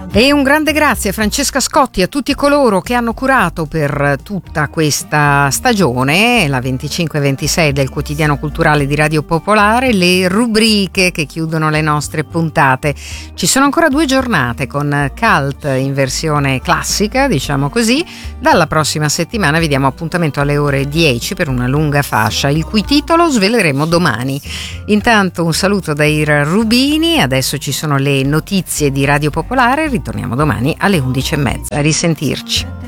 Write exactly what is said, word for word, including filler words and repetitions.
E un grande grazie a Francesca Scotti e a tutti coloro che hanno curato per tutta questa stagione, la venticinque ventisei del Quotidiano Culturale di Radio Popolare, le rubriche che chiudono le nostre puntate. Ci sono ancora due giornate con Cult in versione classica, diciamo così. Dalla prossima settimana vi diamo appuntamento alle ore dieci per una lunga fascia, il cui titolo sveleremo domani. Intanto un saluto da Ira Rubini, adesso ci sono le notizie di Radio Popolare. Ritorniamo domani alle undici e mezza. A risentirci.